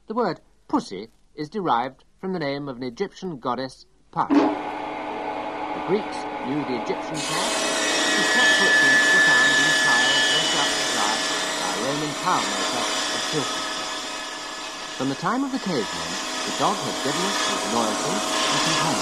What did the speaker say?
The word pussy is derived from the name of an Egyptian goddess, Put. The Greeks knew the Egyptian cat, whose cat footprints were found in tiles left out to dry by a Roman tile maker of Tilsit. From the time of the cavemen, the dog has given us his loyalty and companionship.